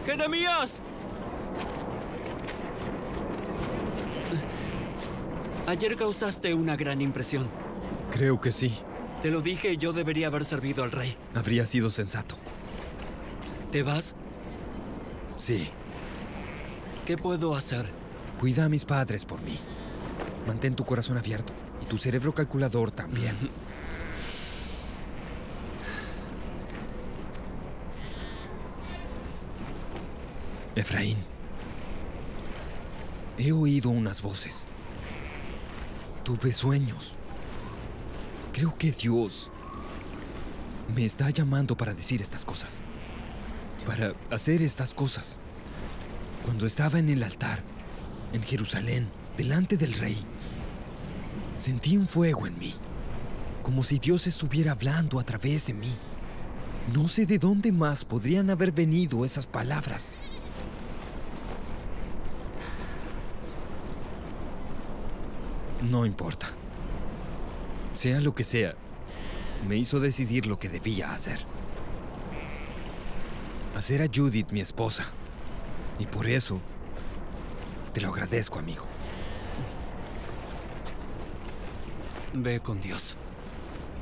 ¡Jeremías! Ayer causaste una gran impresión. Creo que sí. Te lo dije, yo debería haber servido al rey. Habría sido sensato. ¿Te vas? Sí. ¿Qué puedo hacer? Cuida a mis padres por mí. Mantén tu corazón abierto y tu cerebro calculador también. Efraín, he oído unas voces. Tuve sueños. Creo que Dios me está llamando para decir estas cosas. Para hacer estas cosas. Cuando estaba en el altar, en Jerusalén, delante del rey, sentí un fuego en mí, como si Dios estuviera hablando a través de mí. No sé de dónde más podrían haber venido esas palabras. No importa. Sea lo que sea, me hizo decidir lo que debía hacer. Hacer a Judith mi esposa. Y por eso, te lo agradezco, amigo. Ve con Dios.